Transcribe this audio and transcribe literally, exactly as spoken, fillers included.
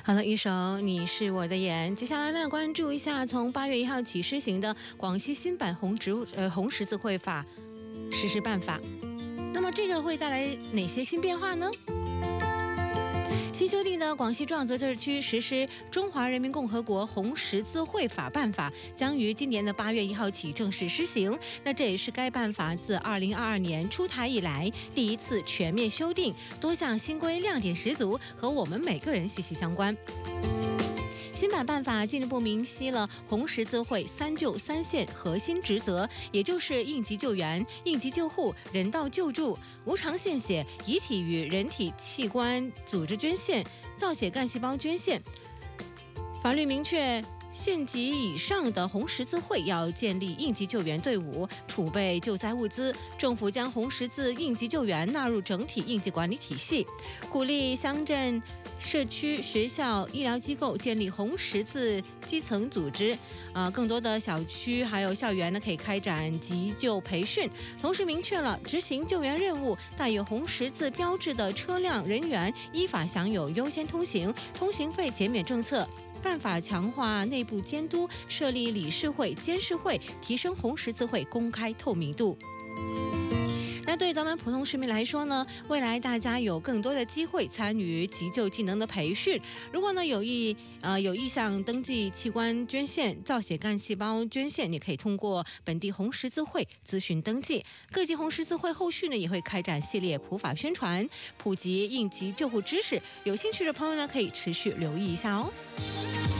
好了，一首你是我的眼。接下来呢，关注一下从八月一号起施行的广西新版红植物呃红十字会法实施办法。那么这个会带来哪些新变化呢？新修订的广西壮族自治区实施中华人民共和国红十字会法办法，将于今年的八月一号起正式施行。那这也是该办法自二零二二年出台以来第一次全面修订，多项新规亮点十足，和我们每个人息息相关。新版办法进一步明晰了红十字会三救三献核心职责，也就是应急救援、应急救护、人道救助、无偿献血、遗体与人体器官组织捐献、造血干细胞捐献。法律明确，县级以上的红十字会要建立应急救援队伍，储备救灾物资。政府将红十字应急救援纳入整体应急管理体系，鼓励乡镇、社区、学校、医疗机构建立红十字基层组织，呃，更多的小区还有校园呢可以开展急救培训。同时明确了执行救援任务带有红十字标志的车辆人员依法享有优先通行、通行费减免政策。办法强化内部监督，设立理事会、监事会，提升红十字会公开透明度。那对咱们普通市民来说呢，未来大家有更多的机会参与急救技能的培训。如果呢有意呃有意向登记器官捐献、造血干细胞捐献，你可以通过本地红十字会咨询登记。各级红十字会后续呢也会开展系列普法宣传，普及应急救护知识。有兴趣的朋友呢可以持续留意一下哦。